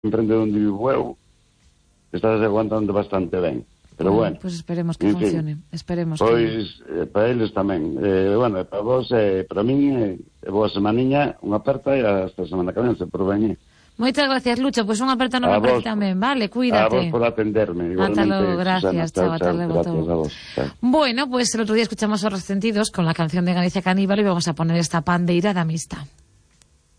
enfrente de onde vivo eu, estás aguantando bastante ben. Pero bueno, pues esperemos que funcione. Esperemos pois, para eles tamén. Bueno, para vos, para min, boa semaniña, unha aperta e hasta a semana que ven, se por venir. Moitas gracias, Lucho. Pois unha aperta nova para ti tamén, vale? Cuídate. A vos por atenderme, igualmente. Ata logo, gracias. Chao, ata logo. Gracias a vos. Chao. Bueno, pues el otro día escuchamos Os Resentidos con la canción de Galicia Caníbal y vamos a poner esta pandeira da mista.